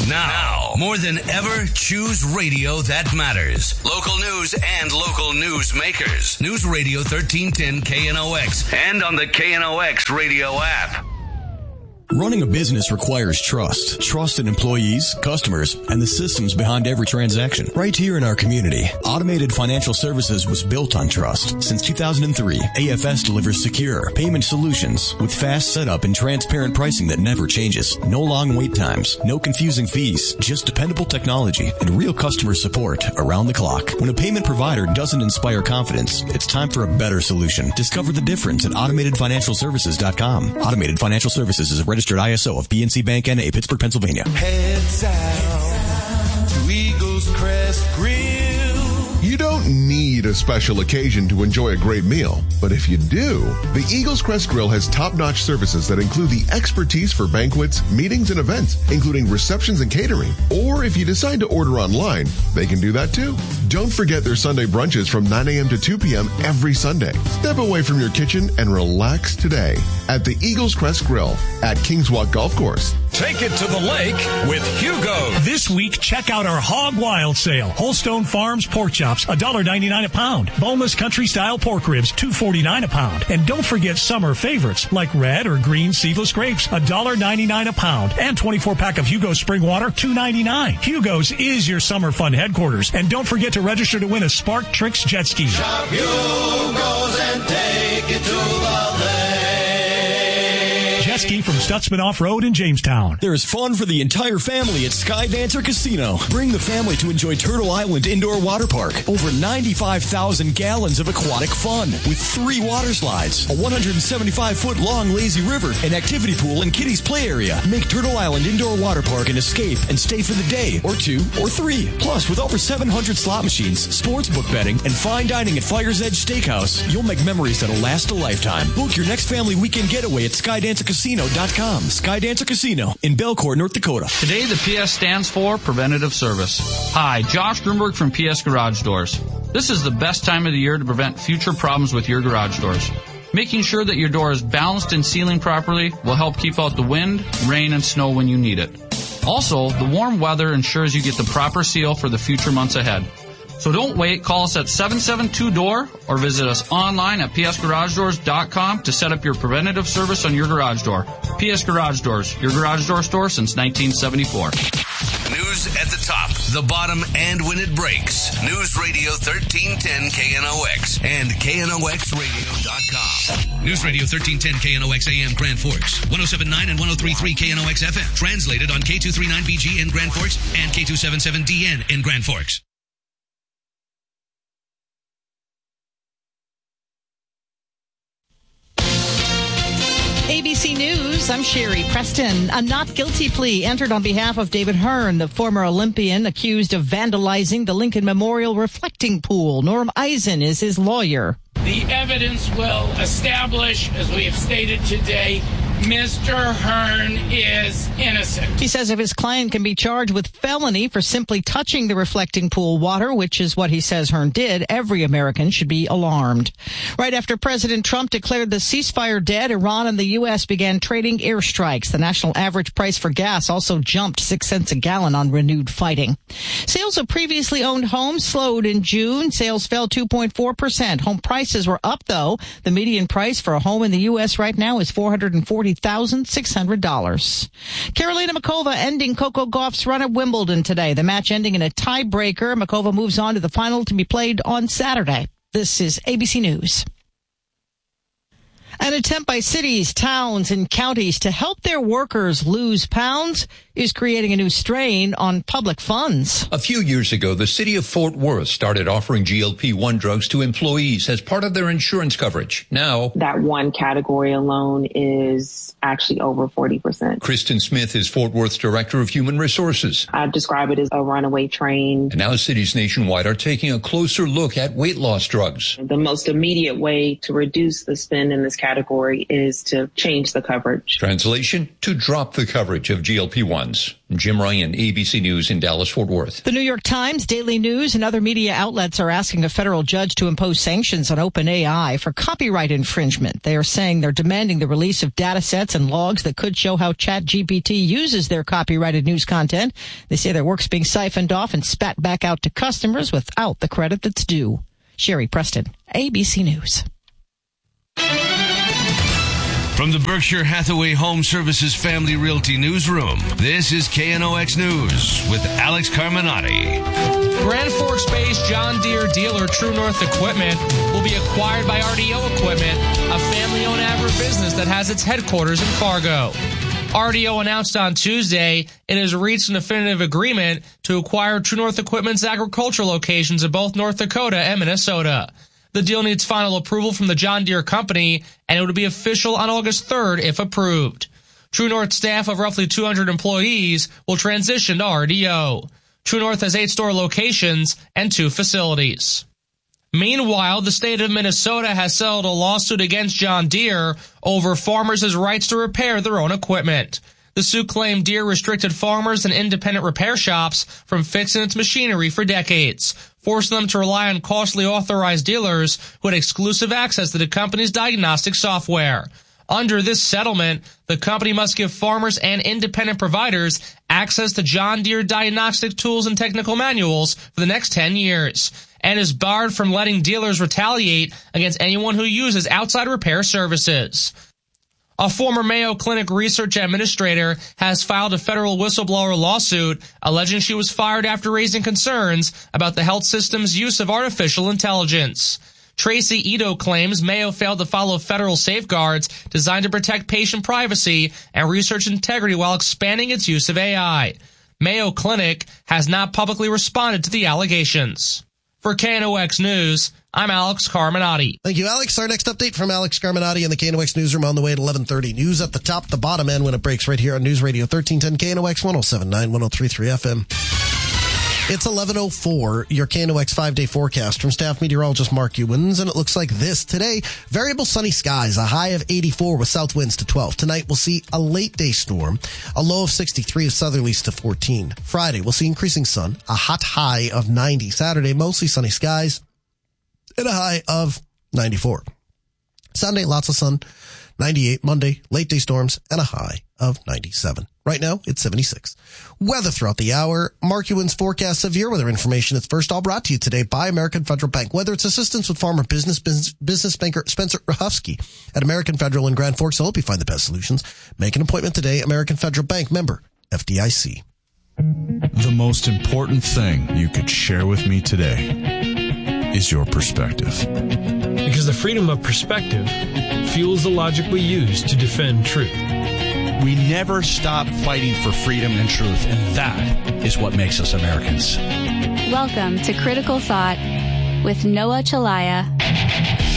Now, more than ever, choose radio that matters. Local news and local news makers. News Radio 1310 KNOX and on the KNOX radio app. Running a business requires trust. Trust in employees, customers, and the systems behind every transaction. Right here in our community, Automated Financial Services was built on trust. Since 2003, AFS delivers secure payment solutions with fast setup and transparent pricing that never changes. No long wait times, no confusing fees, just dependable technology and real customer support around the clock. When a payment provider doesn't inspire confidence, it's time for a better solution. Discover the difference at AutomatedFinancialServices.com. Automated Financial Services is a registered ISO of PNC Bank N.A., Pittsburgh, Pennsylvania. Heads out to Eagles Crest Grill. You don't need a special occasion to enjoy a great meal, but if you do, the Eagles Crest Grill has top-notch services that include the expertise for banquets, meetings, and events, including receptions and catering. Or if you decide to order online, they can do that too. Don't forget their Sunday brunches from 9 a.m. to 2 p.m. every Sunday. Step away from your kitchen and relax today at the Eagles Crest Grill at Kings Walk Golf Course. Take it to the lake with Hugo. This week, check out our Hog Wild sale. Holstone Farms pork chops, $1.99 a pound. Boneless country-style pork ribs, $2.49 a pound. And don't forget summer favorites like red or green seedless grapes, $1.99 a pound. And 24-pack of Hugo's Spring Water, $2.99. Hugo's is your summer fun headquarters. And don't forget to register to win a Spark Tricks jet ski. Shop Hugo's and take it to the lake. Jet ski from Stutzman Off-Road in Jamestown. There is fun for the entire family at Skydancer Casino. Bring the family to enjoy Turtle Island Indoor Water Park. Over 95,000 gallons of aquatic fun with 3 water slides, a 175-foot long lazy river, an activity pool, and kiddies play area. Make Turtle Island Indoor Water Park an escape and stay for the day, or 2, or 3. Plus, with over 700 slot machines, sports book betting, and fine dining at Fire's Edge Steakhouse, you'll make memories that'll last a lifetime. Book your next family weekend getaway at SkydancerCasino.com. Skydancer Casino in Belcourt, North Dakota. Today, the PS stands for Preventative Service. Hi, Josh Grunberg from PS Garage Doors. This is the best time of the year to prevent future problems with your garage doors. Making sure that your door is balanced and sealing properly will help keep out the wind, rain, and snow when you need it. Also, the warm weather ensures you get the proper seal for the future months ahead. So don't wait. Call us at 772-DOOR or visit us online at psgaragedoors.com to set up your preventative service on your garage door. PS Garage Doors, your garage door store since 1974. News at the top, the bottom, and when it breaks. News Radio 1310 KNOX and KNOXradio.com. News Radio 1310 KNOX AM Grand Forks, 107.9 and 103.3 KNOX FM. Translated on K239BG in Grand Forks and K277DN in Grand Forks. ABC News, I'm Sherry Preston. A not guilty plea entered on behalf of David Hearn, the former Olympian accused of vandalizing the Lincoln Memorial reflecting pool. Norm Eisen is his lawyer. The evidence will establish, as we have stated today, Mr. Hearn is innocent. He says if his client can be charged with felony for simply touching the reflecting pool water, which is what he says Hearn did, every American should be alarmed. Right after President Trump declared the ceasefire dead, Iran and the U.S. began trading airstrikes. The national average price for gas also jumped 6 cents a gallon on renewed fighting. Sales of previously owned homes slowed in June. Sales fell 2.4%. Home prices were up, though. The median price for a home in the U.S. right now is $440,600. Karolina Muchova ending Coco Gauff's run at Wimbledon today. The match ending in a tiebreaker. Muchova moves on to the final to be played on Saturday. This is ABC News. An attempt by cities, towns, and counties to help their workers lose pounds is creating a new strain on public funds. A few years ago, the city of Fort Worth started offering GLP-1 drugs to employees as part of their insurance coverage. Now, that one category alone is actually over 40%. Kristen Smith is Fort Worth's Director of Human Resources. I describe it as a runaway train. And now cities nationwide are taking a closer look at weight loss drugs. The most immediate way to reduce the spend in this category category is to change the coverage. Translation, to drop the coverage of GLP-1s. Jim Ryan, ABC News in Dallas-Fort Worth. The New York Times, Daily News, and other media outlets are asking a federal judge to impose sanctions on OpenAI for copyright infringement. They are saying they're demanding the release of data sets and logs that could show how ChatGPT uses their copyrighted news content. They say their work's being siphoned off and spat back out to customers without the credit that's due. Sherry Preston, ABC News. From the Berkshire Hathaway Home Services Family Realty Newsroom, this is KNOX News with Alex Carminati. Grand Forks-based John Deere dealer True North Equipment will be acquired by RDO Equipment, a family-owned agribusiness that has its headquarters in Fargo. RDO announced on Tuesday it has reached an definitive agreement to acquire True North Equipment's agricultural locations in both North Dakota and Minnesota. The deal needs final approval from the John Deere company, and it would be official on August 3rd if approved. True North staff of roughly 200 employees will transition to RDO. True North has 8 store locations and 2 facilities. Meanwhile, the state of Minnesota has settled a lawsuit against John Deere over farmers' rights to repair their own equipment. The suit claimed Deere restricted farmers and independent repair shops from fixing its machinery for decades, forcing them to rely on costly authorized dealers who had exclusive access to the company's diagnostic software. Under this settlement, the company must give farmers and independent providers access to John Deere diagnostic tools and technical manuals for the next 10 years, and is barred from letting dealers retaliate against anyone who uses outside repair services. A former Mayo Clinic research administrator has filed a federal whistleblower lawsuit alleging she was fired after raising concerns about the health system's use of artificial intelligence. Tracy Ito claims Mayo failed to follow federal safeguards designed to protect patient privacy and research integrity while expanding its use of AI. Mayo Clinic has not publicly responded to the allegations. For KNOX News, I'm Alex Carminati. Thank you, Alex. Our next update from Alex Carminati in the KNOX Newsroom on the way at 11:30. News at the top, the bottom, and when it breaks right here on News Radio 1310 KNOX 107.9, 103.3 FM. It's 11:04, your KNOX 5-day forecast from staff meteorologist Mark Ewins, and it looks like this. Today, variable sunny skies, a high of 84 with south winds to 12. Tonight, we'll see a late-day storm, a low of 63 with southerlies to 14. Friday, we'll see increasing sun, a hot high of 90. Saturday, mostly sunny skies, and a high of 94. Sunday, lots of sun, 98. Monday, late-day storms, and a high of 97. Right now, it's 76. Weather throughout the hour. Mark Ewins forecast severe weather information. It's first all brought to you today by American Federal Bank. Whether it's assistance with farmer business banker Spencer Rahufsky at American Federal in Grand Forks, he'll help you find the best solutions. Make an appointment today. American Federal Bank, member FDIC. The most important thing you could share with me today is your perspective. Because the freedom of perspective fuels the logic we use to defend truth. We never stop fighting for freedom and truth, and that is what makes us Americans. Welcome to Critical Thought with Noah Chelaya.